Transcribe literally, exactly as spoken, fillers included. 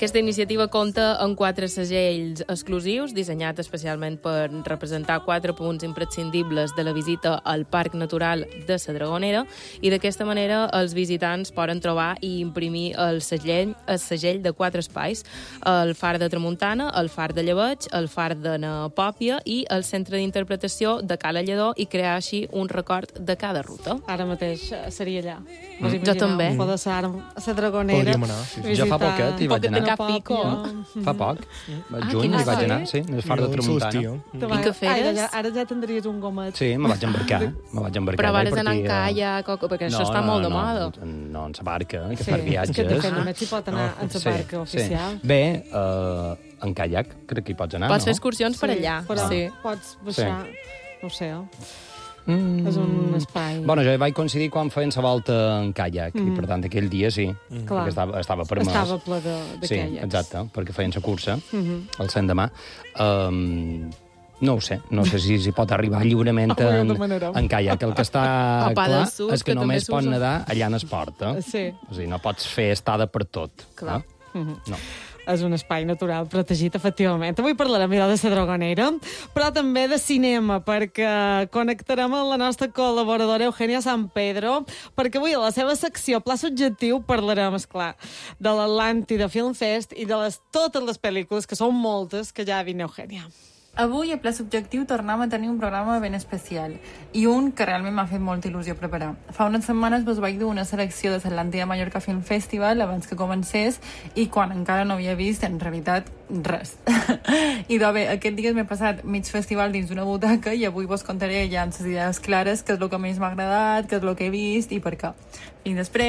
Aquesta iniciativa compta amb quatre segells exclusius, dissenyats especialment per representar quatre punts imprescindibles de la visita al Parc Natural de la Dragonera, i d'aquesta manera els visitants poden trobar i imprimir el segell, el segell de quatre espais: el Far de Tramuntana, el Far de Llebeig, el Far de na Pòpia i el Centre d'Interpretació de Cala Lledó, i crear així un record de cada ruta. Ara mateix seria allà. Mm. Jo també. Poder ser a la Dragonera. Podríem anar, sí, sí. Jo fa poquet hi vaig anar. Cap pico. Fa poc. A juny hi vaig anar, sí, al Far de Tramuntana. I què feies? Ara, ara ja tindries un gomet. Sí, me vaig embarcar. Me vaig embarcar. Però vas anar en caiac, perquè això està molt de moda. No, en la barca, que Sí, per viatges. és que de fet només s'hi pot anar en la barca oficial. Bé, en caiac crec que hi pots anar, no? Pots fer excursions per allà. Però Sí. pots baixar, no ho sé, Mm. és un espai. Bueno, jo vaig coincidir quan feien la volta en caiac, i per tant aquell dia sí, Clar. perquè estava, estava permès. Estava ple de, de Sí, caiacs. exacte, perquè feien la cursa el l'endemà. Um, no ho sé, no sé si s'hi pot arribar lliurement Hauríem en, de manerar. en caiac. El que està O pa clar del sud, és que, que també només pots s'usa. nedar allà en esport. Eh? Sí. O sigui, no pots fer estada per tot. Clar. Eh? No. És un espai natural protegit, efectivament. Avui parlarem ja de la Dragonera, però també de cinema, perquè connectarem amb la nostra col·laboradora Eugènia San Pedro, perquè avui a la seva secció Pla Subjectiu parlarem, esclar, de l'Atlàntida Film Fest i de les, totes les pel·lícules, que són moltes, que ja ha vist Eugènia. Avui, a Pla Subjectiu, tornem a tenir un programa ben especial i un que realment m'ha fet molta il·lusió preparar. Fa unes setmanes vos vaig dur una selecció de l'Atlàntida Mallorca Film Festival abans que comencés i quan encara no havia vist, en realitat, res. I doncs bé, aquest dia m'he passat mig festival dins d'una butaca i avui vos contaré ja amb les idees clares què és el que més m'ha agradat, què és el que he vist i per què. Fins després!